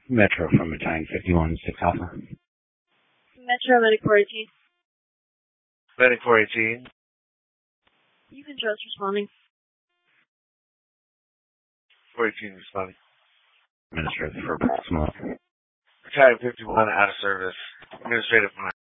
Metro from Battalion 51, 6 Alpha. Metro, Medic 418. Medic 418. You can trust responding. 418 responding. Administrative for Proxima. Battalion 51 out of service. Administrative